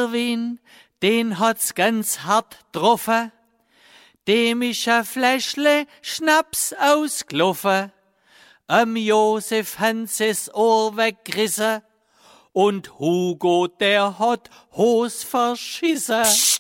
Erwin, den hat's ganz hart getroffen. Dem ist ein Fläschle Schnaps ausgelaufen. Josef haben sie's Ohr weggerissen und Hugo, der hat Hos verschissen.